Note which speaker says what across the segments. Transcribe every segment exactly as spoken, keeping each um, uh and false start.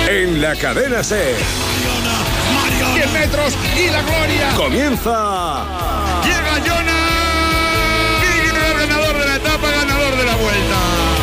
Speaker 1: en la Cadena SER.
Speaker 2: cien metros y la gloria.
Speaker 1: Comienza.
Speaker 2: Llega Jonas. Ganador de la etapa, ganador de la vuelta.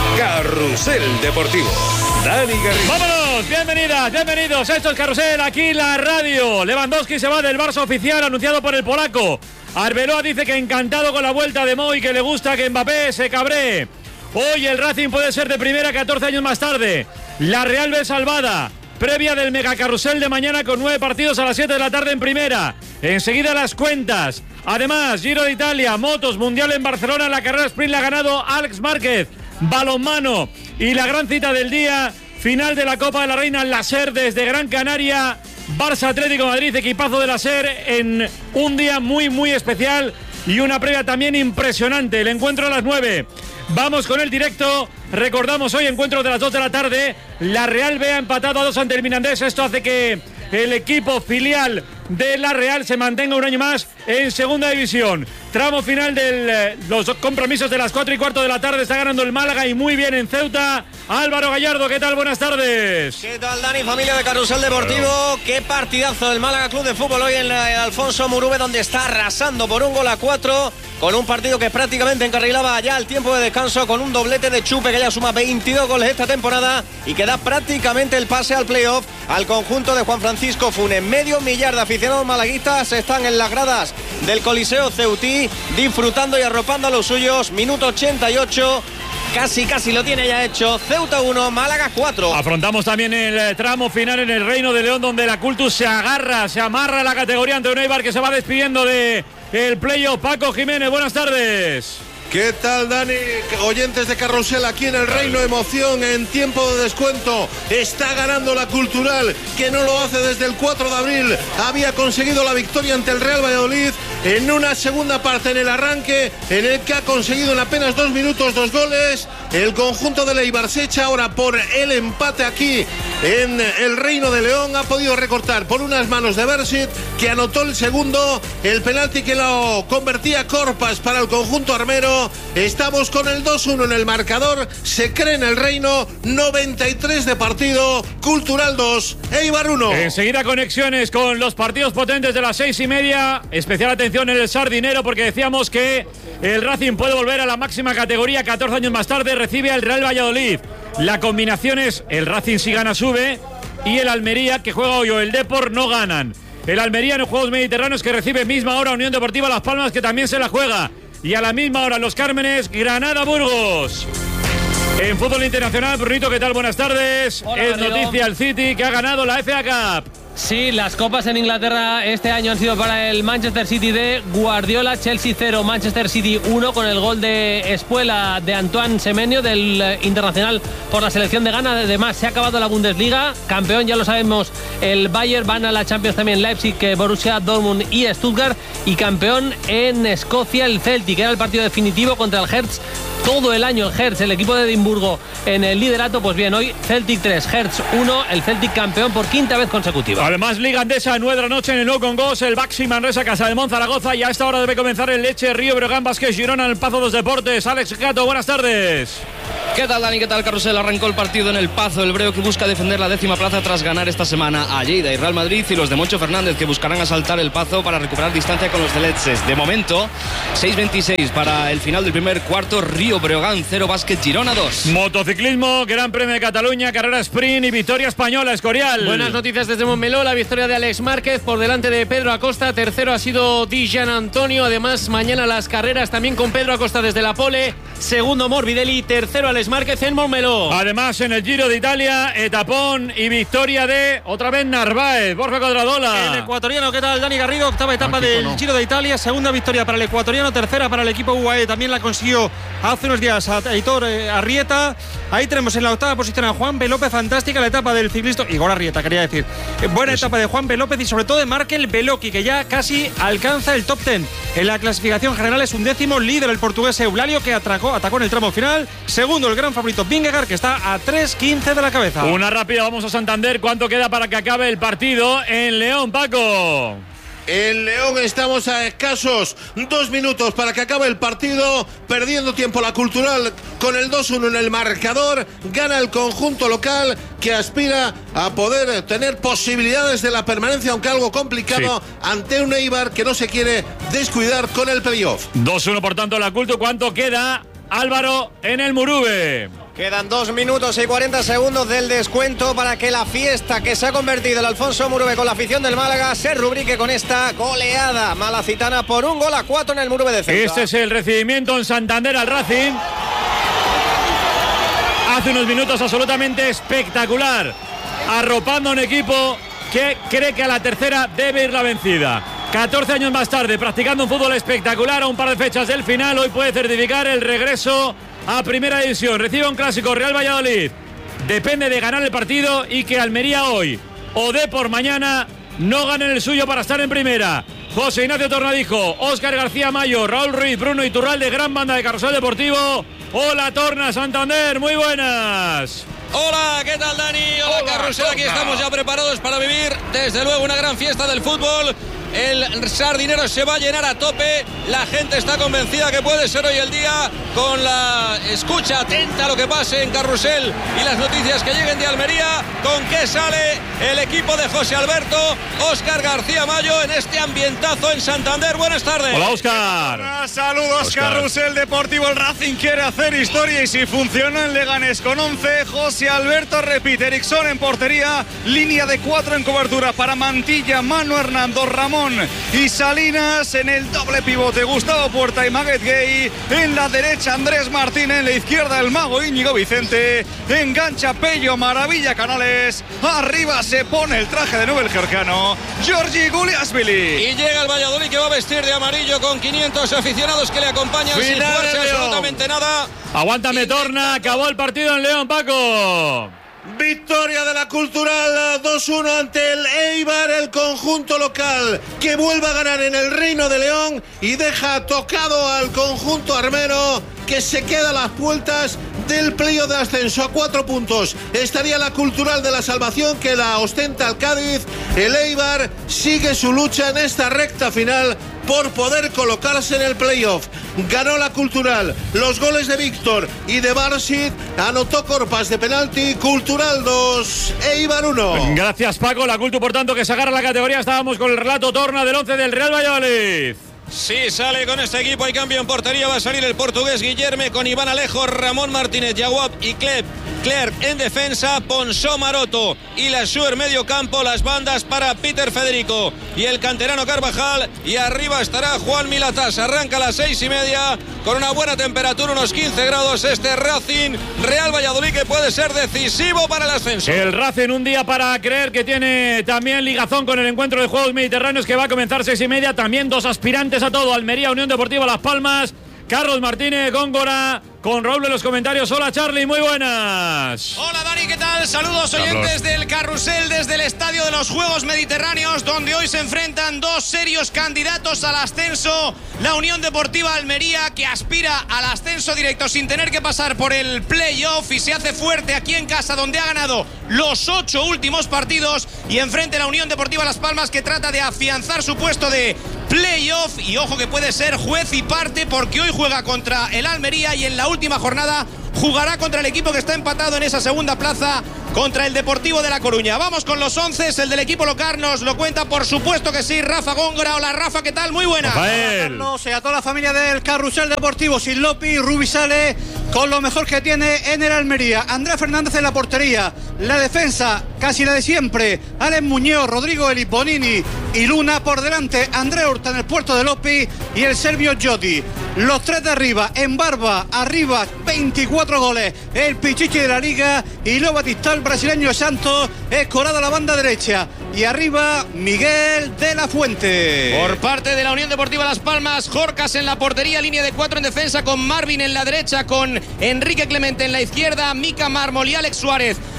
Speaker 1: Carrusel Deportivo. Dani Garrido.
Speaker 3: ¡Vámonos! Bienvenidas, bienvenidos. Esto es Carrusel, aquí en la radio. Lewandowski se va del Barça oficial, anunciado por el polaco. Arbeloa dice que encantado con la vuelta de Mo y que le gusta que Mbappé se cabree. Hoy el Racing puede ser de primera catorce años más tarde. La Real B salvada. Previa del megacarrusel de mañana con nueve partidos a las siete de la tarde en primera. Enseguida las cuentas. Además, Giro de Italia, motos, mundial en Barcelona. La carrera sprint la ha ganado Alex Márquez. Balonmano y la gran cita del día. Final de la Copa de la Reina en la SER desde Gran Canaria. Barça Atlético de Madrid, equipazo de la SER en un día muy muy especial y una previa también impresionante. El encuentro a las nueve. Vamos con el directo. Recordamos hoy encuentro de las dos de la tarde. La Real B ha empatado a dos ante el Mirandés. Esto hace que el equipo filial de la Real se mantenga un año más en segunda división. Tramo final de los compromisos de las cuatro y cuarto de la tarde. Está ganando el Málaga y muy bien en Ceuta. Álvaro Gallardo, ¿qué tal? Buenas tardes.
Speaker 4: ¿Qué tal, Dani? Familia de Carrusel Deportivo. Qué partidazo del Málaga Club de Fútbol hoy en la Alfonso Murube, donde está arrasando por un gol a cuatro, con un partido que prácticamente encarrilaba ya el tiempo de descanso, con un doblete de Chupe que ya suma veintidós goles esta temporada y que da prácticamente el pase al playoff al conjunto de Juan Francisco Funes. Medio millar de aficionados malaguistas están en las gradas del Coliseo Ceutí disfrutando y arropando a los suyos. Minuto ochenta y ocho. Casi, casi lo tiene ya hecho. Ceuta uno, Málaga cuatro.
Speaker 3: Afrontamos también el tramo final en el Reino de León, donde la Cultus se agarra, se amarra a la categoría ante un Eibar que se va despidiendo de el playoff. Paco Jiménez, buenas tardes.
Speaker 5: ¿Qué tal, Dani? Oyentes de Carrusel, aquí en el Reino, emoción en tiempo de descuento. Está ganando la Cultural, que no lo hace desde el cuatro de abril. Había conseguido la victoria ante el Real Valladolid en una segunda parte en el arranque, en el que ha conseguido en apenas dos minutos dos goles. El conjunto de Eibar se echa ahora por el empate aquí en el Reino de León. Ha podido recortar por unas manos de Bersit, que anotó el segundo, el penalti que lo convertía Corpas para el conjunto armero. Estamos con el dos uno en el marcador. Se cree en el Reino. Noventa y tres de partido. Cultural dos, Eibar uno.
Speaker 3: Enseguida conexiones con los partidos potentes de las seis y media. Especial atención en el Sardinero, porque decíamos que el Racing puede volver a la máxima categoría catorce años más tarde. Recibe al Real Valladolid. La combinación es el Racing si gana sube y el Almería, que juega hoy, o el Depor, no ganan. El Almería en los Juegos Mediterráneos, que recibe misma hora Unión Deportiva Las Palmas, que también se la juega. Y a la misma hora Los Cármenes, Granada-Burgos. En fútbol internacional, Brunito, ¿qué tal? Buenas tardes.
Speaker 6: Hola,
Speaker 3: es
Speaker 6: Garrido.
Speaker 3: noticia el City, que ha ganado la F A Cup.
Speaker 6: Sí, las copas en Inglaterra este año han sido para el Manchester City de Guardiola. Chelsea cero, Manchester City uno, con el gol de Espuela de Antoine Semenyo, del eh, internacional por la selección de Ghana. Además, se ha acabado la Bundesliga. Campeón, ya lo sabemos, el Bayern. Van a la Champions también Leipzig, Borussia Dortmund y Stuttgart. Y campeón en Escocia el Celtic. Era el partido definitivo contra el Hertz. Todo el año el Hertz, el equipo de Edimburgo, en el liderato. Pues bien, hoy Celtic tres, Hertz uno, el Celtic campeón por quinta vez consecutiva.
Speaker 3: Además, Liga Andesa, nueve de la noche en el Nou Congost, el Baxi Manresa, Casa de Monzaragoza. Y a esta hora debe comenzar el Leche, Río Breogán, Vázquez Girona, en el Pazo de los Deportes. Alex Gato, buenas tardes.
Speaker 7: ¿Qué tal, Dani? ¿Qué tal, Carrusel? Arrancó el partido en el Pazo, el Breo, que busca defender la décima plaza tras ganar esta semana a Lleida y Real Madrid, y los de Moncho Fernández, que buscarán asaltar el Pazo para recuperar distancia con los de Leches. De momento, seis veintiséis para el final del primer cuarto. Río Breogán cero, Vázquez Girona dos.
Speaker 3: Motociclismo, Gran Premio de Cataluña, carrera sprint y victoria española, Escorial.
Speaker 8: Buenas noticias desde Montmeló, la victoria de Alex Márquez por delante de Pedro Acosta. Tercero ha sido Di Gian Antonio. Además, mañana las carreras también con Pedro Acosta desde la pole. Segundo Morbidelli, tercero Alex Márquez en Montmeló.
Speaker 3: Además, en el Giro de Italia, etapón y victoria de otra vez Narváez. Borja Cuadradola.
Speaker 9: El ecuatoriano, ¿qué tal? Dani Garrido, octava etapa del no. Giro de Italia, segunda victoria para el ecuatoriano, tercera para el equipo U A E. También la consiguió hace unos días a Aitor eh, Arrieta. Ahí tenemos en la octava posición a Juan B. López. Fantástica la etapa del ciclista Igor Arrieta, quería decir. Eh, buena Eso. etapa de Juan B. López y sobre todo de Markel Beloki, que ya casi alcanza el top ten. En la clasificación general es un décimo, líder el portugués Eulalio, que atracó, atacó en el tramo final. Segundo el gran favorito Vingegaard, que está a tres quince de la cabeza.
Speaker 3: Una rápida, vamos a Santander. ¿Cuánto queda para que acabe el partido en León, Paco?
Speaker 5: En León estamos a escasos dos minutos para que acabe el partido, perdiendo tiempo la Cultural con el dos uno en el marcador. Gana el conjunto local que aspira a poder tener posibilidades de la permanencia, aunque algo complicado, sí, ante un Eibar que no se quiere descuidar con el playoff.
Speaker 3: dos uno por tanto la Cultu. ¿Cuánto queda, Álvaro, en el Muruve?
Speaker 4: Quedan dos minutos y cuarenta segundos del descuento para que la fiesta que se ha convertido el Alfonso Muruve con la afición del Málaga se rubrique con esta goleada malacitana por un gol a cuatro en el Muruve de Ceuta.
Speaker 3: Este es el recibimiento en Santander al Racing. Hace unos minutos absolutamente espectacular, arropando a un equipo que cree que a la tercera debe ir la vencida. catorce años más tarde, practicando un fútbol espectacular a un par de fechas del final, hoy puede certificar el regreso a Primera División. Recibe un clásico Real Valladolid. Depende de ganar el partido y que Almería hoy o de por mañana no ganen el suyo para estar en Primera. José Ignacio Tornadijo, Óscar García Mayo, Raúl Ruiz, Bruno Iturralde, gran banda de Carrusel Deportivo. Hola Torna, Santander, muy buenas.
Speaker 7: Hola, ¿qué tal Dani? Hola, Hola Carrusel, aquí estamos ya preparados para vivir desde luego una gran fiesta del fútbol. El Sardinero se va a llenar a tope. La gente está convencida que puede ser hoy el día, con la escucha atenta a lo que pase en Carrusel y las noticias que lleguen de Almería. ¿Con qué sale el equipo de José Alberto? Óscar García Mayo en este ambientazo en Santander. Buenas tardes.
Speaker 3: Hola, Óscar.
Speaker 10: Saludos, Oscar. Carrusel Deportivo. El Racing quiere hacer historia y si funciona en Leganés con once. José Alberto repite. Erickson en portería. Línea de cuatro en cobertura para Mantilla, Manu Hernando, Ramón y Salinas. En el doble pivote Gustavo Puerta y Maguet Gay. En la derecha Andrés Martín. En la izquierda el mago Íñigo Vicente. Engancha Pello Maravilla Canales. Arriba se pone el traje de Nubel Gercano, Giorgi Guliasvili.
Speaker 7: Y llega el Valladolid, que va a vestir de amarillo con quinientos aficionados que le acompañan. Final sin jugarse absolutamente nada.
Speaker 3: Aguántame, Torna. Acabó el partido en León, Paco.
Speaker 5: Victoria de la Cultural dos uno ante el Eibar, el conjunto local que vuelve a ganar en el Reino de León y deja tocado al conjunto armero, que se queda a las puertas del playoff de ascenso. A cuatro puntos estaría la Cultural de la salvación, que la ostenta el Cádiz. El Eibar sigue su lucha en esta recta final por poder colocarse en el playoff. Ganó la Cultural. Los goles de Víctor y de Barsit. Anotó Corpas de penalti. Cultural dos, Eibar uno.
Speaker 3: Gracias, Paco. La Cultu, por tanto, que se agarra la categoría. Estábamos con el relato, Torna, del once del Real Valladolid.
Speaker 7: Sí, sale con este equipo. Hay cambio en portería. Va a salir el portugués Guillerme con Iván Alejo, Ramón Martínez, Yaguab y Cleb Clerc en defensa. Ponsó Maroto y Lassuer medio campo. Las bandas para Peter Federico y el canterano Carvajal. Y arriba estará Juan Milatás. Arranca a las seis y media con una buena temperatura, unos quince grados. Este Racing Real Valladolid, que puede ser decisivo para el ascenso.
Speaker 3: El Racing, un día para creer, que tiene también ligazón con el encuentro de Juegos Mediterráneos, que va a comenzar seis y media. También dos aspirantes a todo: Almería, Unión Deportiva Las Palmas. Carlos Martínez, Góngora, con Raúl en los comentarios. Hola, Charlie, muy buenas.
Speaker 11: Hola, Dani, ¿qué tal? Saludos,
Speaker 3: Carlos.
Speaker 11: Oyentes del Carrusel desde el Estadio de los Juegos Mediterráneos, donde hoy se enfrentan dos serios candidatos al ascenso. La Unión Deportiva Almería, que aspira al ascenso directo sin tener que pasar por el playoff y se hace fuerte aquí en casa, donde ha ganado los ocho últimos partidos. Y enfrente la Unión Deportiva Las Palmas, que trata de afianzar su puesto de playoff. Y ojo, que puede ser juez y parte, porque hoy juega contra el Almería y en la última jornada jugará contra el equipo que está empatado en esa segunda plaza, contra el Deportivo de La Coruña. Vamos con los once. El del equipo local nos lo cuenta, por supuesto que sí, Rafa Góngora. Hola, Rafa, ¿qué tal? Muy buena.
Speaker 12: Carlos, y a toda la familia del Carrusel Deportivo. Sin Lopi, Rubisale, con lo mejor que tiene en el Almería. Andrés Fernández en la portería. La defensa, casi la de siempre. Alex Muñoz, Rodrigo Eli Bonini y Luna por delante. André Hurta en el puerto de Lopi y el serbio Joti. Los tres de arriba, en barba, arriba, veinticuatro goles. El Pichichi de la Liga, y Lo Batista, el brasileño Santos, escorado a la banda derecha. Y arriba, Miguel de la Fuente.
Speaker 11: Por parte de la Unión Deportiva Las Palmas, Jorcas en la portería, línea de cuatro en defensa, con Marvin en la derecha, con Enrique Clemente en la izquierda, Mica Mármol y Alex Suárez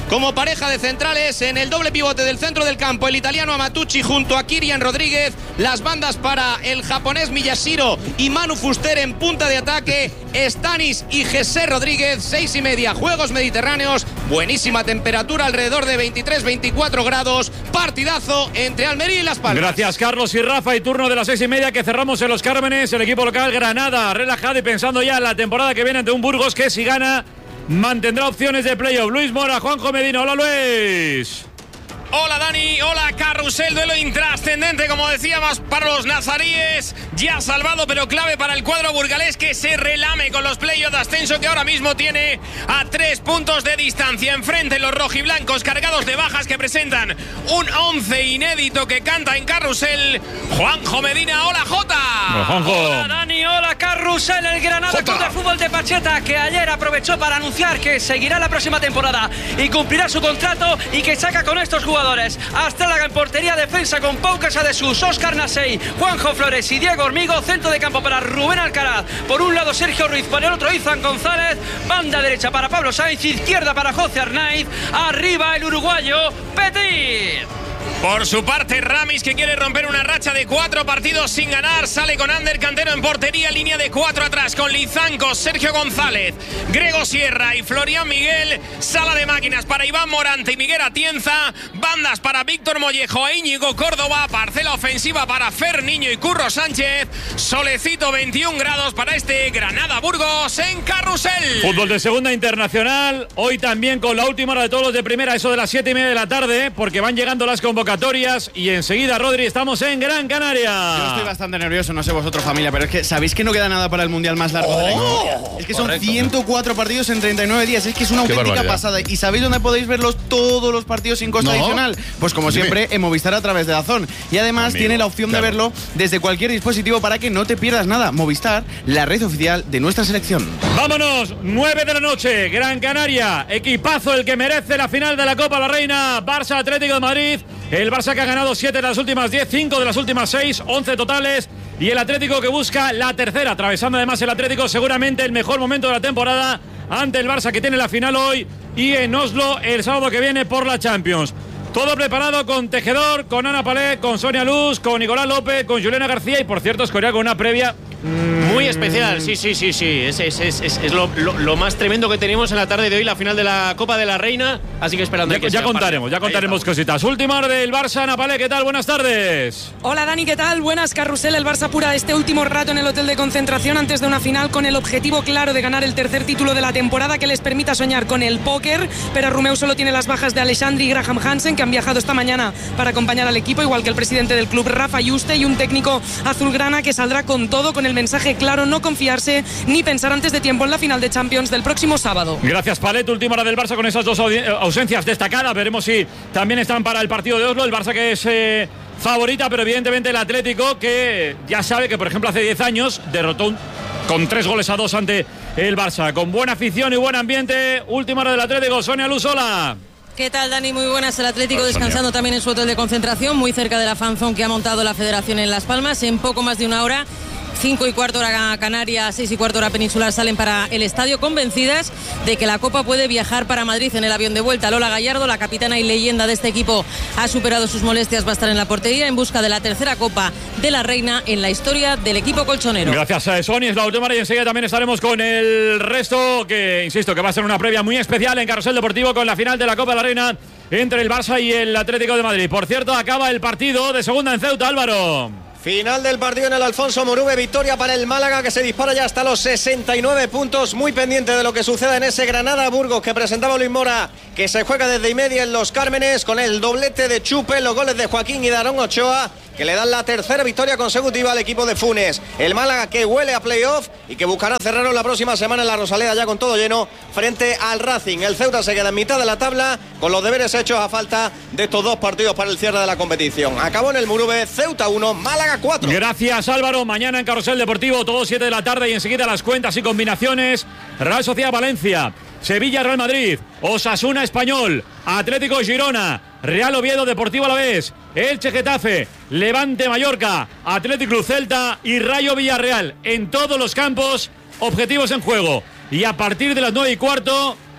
Speaker 11: como pareja de centrales. En el doble pivote del centro del campo, el italiano Amatucci junto a Kirian Rodríguez. Las bandas para el japonés Miyashiro y Manu Fuster en punta de ataque. Stanis y Jesse Rodríguez. Seis y media, Juegos Mediterráneos. Buenísima temperatura, alrededor de veintitrés veinticuatro grados. Partidazo entre Almería y Las Palmas.
Speaker 3: Gracias, Carlos y Rafa. Y turno de las seis y media que cerramos en Los Cármenes. El equipo local Granada, relajado y pensando ya en la temporada que viene ante un Burgos que, si gana, mantendrá opciones de playoff. Luis Mora, Juanjo Medina. Hola, Luis.
Speaker 11: Hola Dani, hola Carrusel, duelo intrascendente como decíamos para los nazaríes, ya salvado pero clave para el cuadro burgalés que se relame con los playoffs de ascenso que ahora mismo tiene a tres puntos de distancia. Enfrente los rojiblancos cargados de bajas que presentan un once inédito que canta en Carrusel. Juanjo Medina, hola Jota.
Speaker 3: Hola, Juanjo.
Speaker 13: Hola Dani, hola Carrusel, el Granada Club de Fútbol de Pacheta que ayer aprovechó para anunciar que seguirá la próxima temporada y cumplirá su contrato y que saca con estos jugadores Astrálaga en portería, defensa con Pau Casadesús, Óscar Nasey, Juanjo Flores y Diego Hormigo, centro de campo para Rubén Alcaraz, por un lado Sergio Ruiz, por el otro Izan González, banda derecha para Pablo Sainz, izquierda para José Arnaiz, arriba el uruguayo Petit.
Speaker 11: Por su parte, Ramis, que quiere romper una racha de cuatro partidos sin ganar, sale con Ander Cantero en portería, línea de cuatro atrás, con Lizancos, Sergio González, Grego Sierra y Florian Miguel. Sala de máquinas para Iván Morante y Miguel Atienza. Bandas para Víctor Mollejo e Íñigo Córdoba. Parcela ofensiva para Fer Niño y Curro Sánchez. Solecito, veintiún grados para este Granada-Burgos en Carrusel.
Speaker 3: Fútbol de segunda internacional. Hoy también con la última hora de todos los de primera, eso de las siete y media de la tarde, porque van llegando las convocatorias. Y enseguida, Rodri, estamos en Gran Canaria.
Speaker 14: Yo estoy bastante nervioso, no sé vosotros, familia, pero es que ¿sabéis que no queda nada para el Mundial más largo
Speaker 3: oh,
Speaker 14: de la historia? Es que son correcto. ciento cuatro partidos en treinta y nueve días, es que es una
Speaker 3: Qué
Speaker 14: auténtica
Speaker 3: barbaridad.
Speaker 14: pasada. ¿Y sabéis dónde podéis verlos todos los partidos sin coste
Speaker 3: ¿No?
Speaker 14: adicional? Pues como
Speaker 3: Dime.
Speaker 14: siempre, en Movistar a través de Dazón. Y además
Speaker 3: Amigo,
Speaker 14: tiene la opción
Speaker 3: claro.
Speaker 14: de verlo desde cualquier dispositivo para que no te pierdas nada. Movistar, la red oficial de nuestra selección.
Speaker 3: Vámonos, nueve de la noche, Gran Canaria, equipazo el que merece la final de la Copa La Reina, Barça Atlético de Madrid. El Barça que ha ganado siete de las últimas diez, cinco de las últimas seis, once totales. Y el Atlético que busca la tercera, atravesando además el Atlético seguramente el mejor momento de la temporada ante el Barça que tiene la final hoy y en Oslo el sábado que viene por la Champions. Todo preparado con Tejedor, con Ana Palé, con Sonia Luz, con Nicolás López, con Juliana García y por cierto Escorial con una previa
Speaker 8: muy especial, sí, sí, sí, sí. Es, es, es, es, es lo, lo, lo más tremendo que tenemos en la tarde de hoy, la final de la Copa de la Reina. Así que esperando
Speaker 3: Ya,
Speaker 8: que
Speaker 3: ya
Speaker 8: sea
Speaker 3: contaremos,
Speaker 8: parte.
Speaker 3: ya contaremos cositas. Última hora del Barça, Ana Palé, ¿qué tal? Buenas tardes.
Speaker 15: Hola Dani, ¿qué tal? Buenas, Carrusel. El Barça apura este último rato en el hotel de concentración antes de una final con el objetivo claro de ganar el tercer título de la temporada que les permita soñar con el póker, pero Romeu solo tiene las bajas de Alexandri y Graham Hansen, que han viajado esta mañana para acompañar al equipo, igual que el presidente del club, Rafa Yuste, y un técnico azulgrana que saldrá con todo, con el mensaje claro: no confiarse ni pensar antes de tiempo en la final de Champions del próximo sábado.
Speaker 3: Gracias, Palet. Última hora del Barça con esas dos ausencias destacadas. Veremos si también están para el partido de Oslo. El Barça que es eh, favorita, pero evidentemente el Atlético que ya sabe que, por ejemplo, hace diez años derrotó un, con tres goles a dos ante el Barça. Con buena afición y buen ambiente. Última hora del Atlético. Sonia Lusola.
Speaker 16: ¿Qué tal, Dani? Muy buenas. El Atlético descansando también en su hotel de concentración, muy cerca de la fanzone que ha montado la Federación en Las Palmas. En poco más de una hora, cinco y cuarto hora Canarias, seis y cuarto hora peninsular, salen para el estadio, convencidas de que la Copa puede viajar para Madrid en el avión de vuelta. Lola Gallardo, la capitana y leyenda de este equipo, ha superado sus molestias, va a estar en la portería en busca de la tercera Copa de la Reina en la historia del equipo colchonero.
Speaker 3: Gracias a Sonia, es la última hora y enseguida también estaremos con el resto, que insisto que va a ser una previa muy especial en Carrusel Deportivo con la final de la Copa de la Reina entre el Barça y el Atlético de Madrid. Por cierto, acaba el partido de segunda en Ceuta, Álvaro.
Speaker 4: Final del partido en el Alfonso Murube, victoria para el Málaga que se dispara ya hasta los sesenta y nueve puntos, muy pendiente de lo que suceda en ese Granada-Burgos que presentaba Luis Mora, que se juega desde y media en Los Cármenes con el doblete de Chupe, los goles de Joaquín y Darón Ochoa, que le dan la tercera victoria consecutiva al equipo de Funes. El Málaga que huele a playoff y que buscará cerrarlo la próxima semana en la Rosaleda ya con todo lleno frente al Racing. El Ceuta se queda en mitad de la tabla con los deberes hechos a falta de estos dos partidos para el cierre de la competición. Acabó en el Murube, Ceuta uno, Málaga cuatro.
Speaker 3: Gracias, Álvaro. Mañana en Carrusel Deportivo, todo siete de la tarde y enseguida las cuentas y combinaciones. Real Sociedad Valencia, Sevilla Real Madrid, Osasuna Español, Atlético Girona, Real Oviedo Deportivo Alavés, Elche Getafe, Levante Mallorca, Atlético Club Celta y Rayo Villarreal. En todos los campos, objetivos en juego. Y a partir de las nueve y cuarto,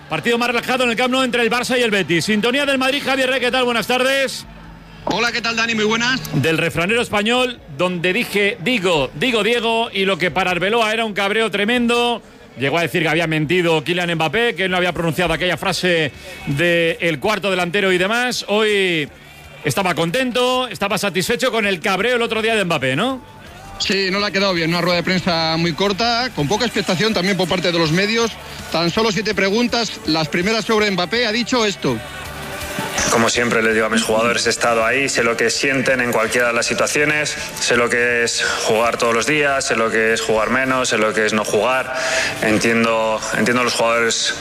Speaker 3: Partido más relajado en el Camp Nou entre el Barça y el Betis. Sintonía del Madrid, Javier Rey, ¿qué tal? Buenas tardes.
Speaker 17: Hola, ¿qué tal, Dani? Muy buenas.
Speaker 3: Del refranero español, donde dije, digo, digo Diego, y lo que para Arbeloa era un cabreo tremendo. Llegó a decir que había mentido Kylian Mbappé, que él no había pronunciado aquella frase del cuarto delantero y demás. Hoy estaba contento, estaba satisfecho con el cabreo el otro día de Mbappé, ¿no?
Speaker 17: Sí, no le ha quedado bien, una rueda de prensa muy corta, con poca expectación también por parte de los medios. Tan solo siete preguntas, las primeras sobre Mbappé, ha dicho esto.
Speaker 18: Como siempre les digo a mis jugadores, he estado ahí, sé lo que sienten en cualquiera de las situaciones, sé lo que es jugar todos los días, sé lo que es jugar menos, sé lo que es no jugar. Entiendo, entiendo a los jugadores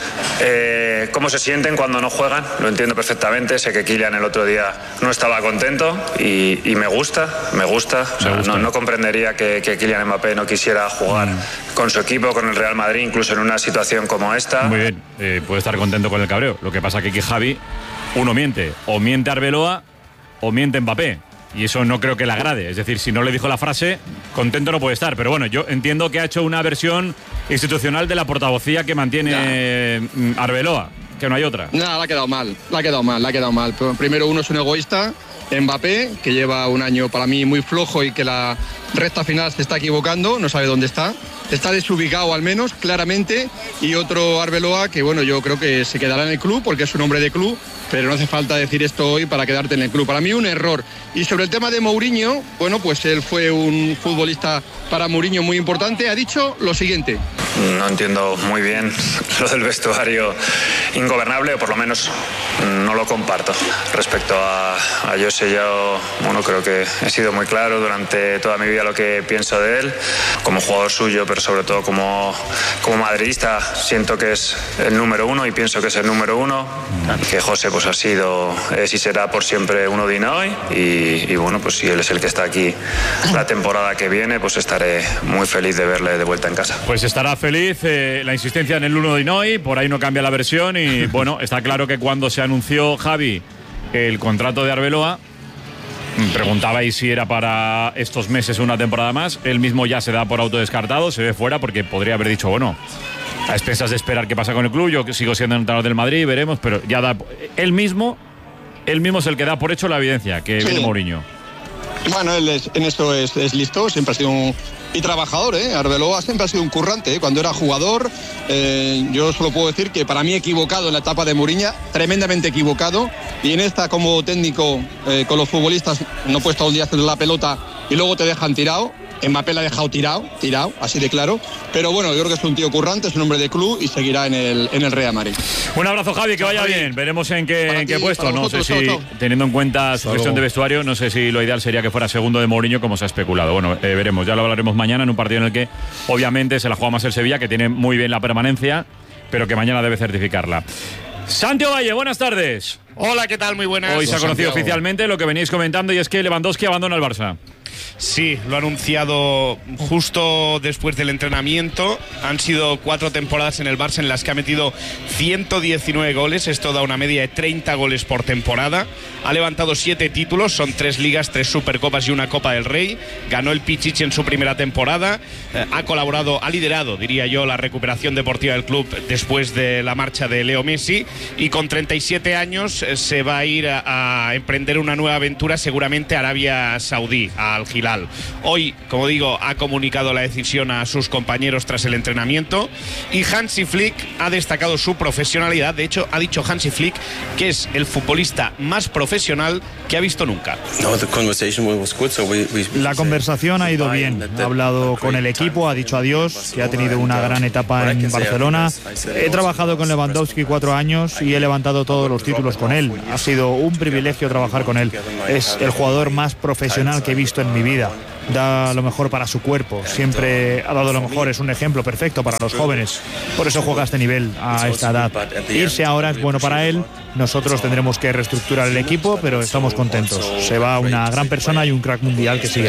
Speaker 18: eh, cómo se sienten cuando no juegan, lo entiendo perfectamente. Sé que Kylian el otro día no estaba contento y, y me gusta, me gusta. O sea, no, no comprendería que, que Kylian Mbappé no quisiera jugar mm. con su equipo, con el Real Madrid, incluso en una situación como esta.
Speaker 3: Muy bien, eh, puede estar contento con el cabreo. Lo que pasa que aquí Javi, uno miente, o miente Arbeloa o miente Mbappé, y eso no creo que le agrade. Es decir, si no le dijo la frase, contento no puede estar. Pero bueno, yo entiendo que ha hecho una versión institucional de la portavocía que mantiene nah. Arbeloa, que no hay otra.
Speaker 17: Nada, le ha quedado mal, le ha quedado mal, le ha quedado mal. Primero, uno es un egoísta, Mbappé, que lleva un año para mí muy flojo y que la recta final se está equivocando, no sabe dónde está. Está desubicado al menos, claramente. Y otro Arbeloa que, bueno, yo creo que se quedará en el club porque es un hombre de club, pero no hace falta decir esto hoy para quedarte en el club. Para mí un error. Y sobre el tema de Mourinho, bueno, pues él fue un futbolista para Mourinho muy importante. Ha dicho lo siguiente.
Speaker 18: No entiendo muy bien lo del vestuario ingobernable, o por lo menos no lo comparto. Respecto a, a José, yo bueno, creo que he sido muy claro durante toda mi vida lo que pienso de él, como jugador suyo, pero sobre todo como, como madridista. Siento que es el número uno y pienso que es el número uno, que José pues ha sido, es y será por siempre uno de hoy, y, y bueno, pues si él es el que está aquí la temporada que viene, pues estaré muy feliz de verle de vuelta en casa.
Speaker 3: Pues estará feliz, eh, la insistencia en el uno de hoy, por ahí no cambia la versión, y bueno, está claro que cuando se anunció, Javi, el contrato de Arbeloa, preguntabais si era para estos meses o una temporada más. Él mismo ya se da por autodescartado, se ve fuera, porque podría haber dicho, bueno, a expensas de esperar qué pasa con el club, yo sigo siendo entrenador del Madrid, veremos, pero ya da, él mismo, él mismo es el que da por hecho la evidencia, que sí. Viene Mourinho.
Speaker 17: Bueno, él es, en esto es, es listo, siempre ha sido un y trabajador, ¿eh? Arbeloa siempre ha sido un currante, ¿eh? Cuando era jugador, eh, yo solo puedo decir que para mí equivocado en la etapa de Mourinho, tremendamente equivocado, y en esta como técnico eh, con los futbolistas no puedes todo el día hacer la pelota y luego te dejan tirado. Mbappé la ha dejado tirado, tirado, así de claro. Pero bueno, yo creo que es un tío currante, es un hombre de club y seguirá en el, en el Real Madrid.
Speaker 3: Un abrazo, Javi, que vaya bien. Veremos en qué, en qué ti, puesto. No sé si, teniendo en cuenta su gestión de vestuario, no sé si lo ideal sería que fuera segundo de Mourinho, como se ha especulado. Bueno, eh, veremos, ya lo hablaremos mañana en un partido en el que obviamente se la juega más el Sevilla, que tiene muy bien la permanencia, pero que mañana debe certificarla. Santiago Valle, buenas tardes.
Speaker 19: Hola, ¿qué tal? Muy buenas.
Speaker 3: Hoy se ha conocido Santiago. Oficialmente lo que veníais comentando, y es que Lewandowski abandona el Barça.
Speaker 19: Sí, lo ha anunciado justo después del entrenamiento. Han sido cuatro temporadas en el Barça en las que ha metido ciento diecinueve goles. Esto da una media de treinta goles por temporada. Ha levantado siete títulos, son tres ligas, tres supercopas y una Copa del Rey. Ganó el Pichichi en su primera temporada. Eh, ha colaborado, ha liderado, diría yo, la recuperación deportiva del club después de la marcha de Leo Messi. Y con treinta y siete años eh, se va a ir a, a emprender una nueva aventura, seguramente a Arabia Saudí, Al Hilal. Hoy, como digo, ha comunicado la decisión a sus compañeros tras el entrenamiento, y Hansi Flick ha destacado su profesionalidad. De hecho, ha dicho Hansi Flick que es el futbolista más profesional que ha visto nunca.
Speaker 20: La conversación ha ido bien. Ha hablado con el equipo, ha dicho adiós, que ha tenido una gran etapa en Barcelona. He trabajado con Lewandowski cuatro años y he levantado todos los títulos con él. Ha sido un privilegio trabajar con él. Es el jugador más profesional que he visto en mi vida. Da lo mejor para su cuerpo, siempre ha dado lo mejor, es un ejemplo perfecto para los jóvenes, por eso juega a este nivel, a esta edad. Irse ahora es bueno para él, nosotros tendremos que reestructurar el equipo, pero estamos contentos. Se va una gran persona y un crack mundial que sigue.